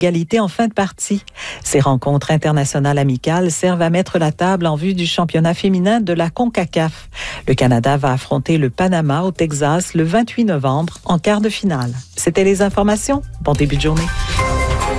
égalité en fin de partie. Ces rencontres internationales amicales servent à mettre la table en vue du championnat féminin de la CONCACAF. Le Canada va affronter le Panama au Texas le 28 novembre en quart de finale. C'était les informations. Bon début de journée.